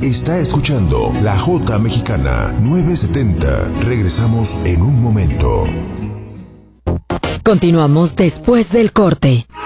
Está escuchando La Jota Mexicana 970. Regresamos en un momento. Continuamos después del corte.